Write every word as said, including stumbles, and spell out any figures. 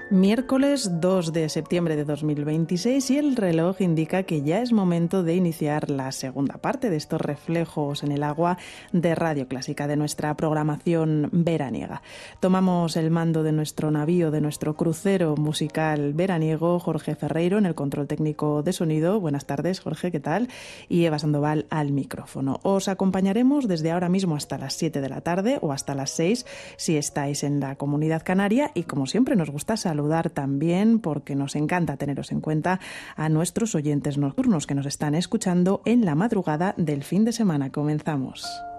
Miércoles dos de septiembre de dos mil veintiséis y el reloj indica que ya es momento de iniciar la segunda parte de estos reflejos en el agua de Radio Clásica, de nuestra programación veraniega. Tomamos el mando de nuestro navío, de nuestro crucero musical veraniego, Jorge Ferreiro en el control técnico de sonido. Buenas tardes, Jorge, ¿qué tal? Y Eva Sandoval al micrófono. Os acompañaremos desde ahora mismo hasta las siete de la tarde o hasta las seis si estáis en la Comunidad Canaria, y como siempre nos gusta saludar Saludar también, porque nos encanta teneros en cuenta, a nuestros oyentes nocturnos que nos están escuchando en la madrugada del fin de semana. Comenzamos.